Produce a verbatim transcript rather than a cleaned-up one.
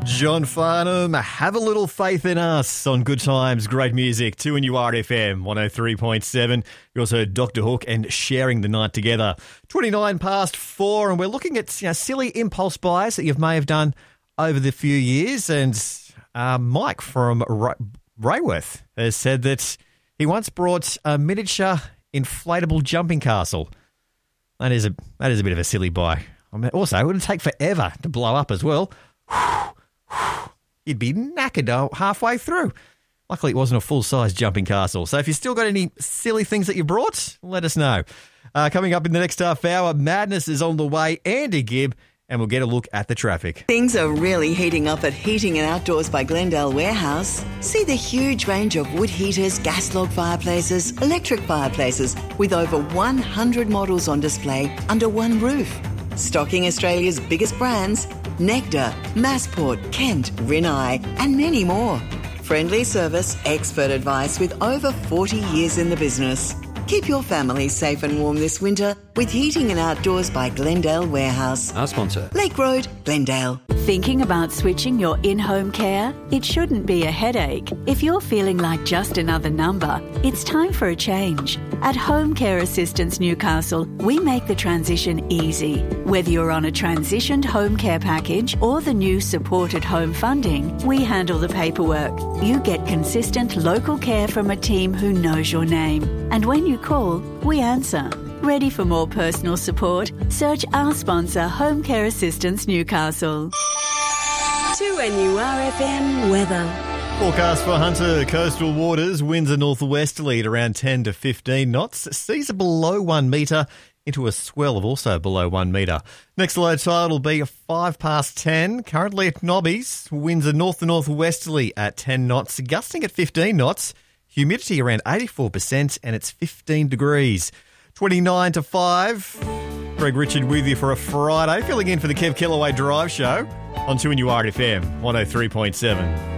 John Farnham, have a little faith in us on Good Times, great music, two N U R F M, one oh three point seven. You also heard Doctor Hook and Sharing the Night Together. twenty-nine past four, and we're looking at you know, silly impulse buys that you may have done over the few years. And uh, Mike from Ray- Rayworth has said that he once brought a miniature inflatable jumping castle. That is a that is a bit of a silly buy. I mean, also, it would take forever to blow up as well. You'd be knackered halfway through. Luckily, it wasn't a full-size jumping castle. So if you've still got any silly things that you brought, let us know. Uh, coming up in the next half hour, Madness is on the way. Andy Gibb, and we'll get a look at the traffic. Things are really heating up at Heating and Outdoors by Glendale Warehouse. See the huge range of wood heaters, gas log fireplaces, electric fireplaces, with over one hundred models on display under one roof. Stocking Australia's biggest brands, Nectar, Massport, Kent, Rinnai, and many more. Friendly service, expert advice with over forty years in the business. Keep your family safe and warm this winter with Heating and Outdoors by Glendale Warehouse. Our sponsor. Lake Road, Glendale. Thinking about switching your in-home care? It shouldn't be a headache. If you're feeling like just another number, it's time for a change. At Home Care Assistance Newcastle, we make the transition easy. Whether you're on a transitioned home care package or the new supported home funding, we handle the paperwork. You get consistent local care from a team who knows your name. And when you call, we answer. Ready for more personal support? Search our sponsor, Home Care Assistance Newcastle. two N U R F M weather. Forecast for Hunter coastal waters, winds are northwesterly at around ten to fifteen knots. Seas are below one metre into a swell of also below one metre. Next low tide will be five past ten. Currently at Nobbies, winds are north to northwesterly at ten knots, gusting at fifteen knots. Humidity around eighty-four percent and it's fifteen degrees. twenty-nine to five. Greg Richard with you for a Friday. Filling in for the Kev Kellaway Drive Show on two N U R F M one oh three point seven.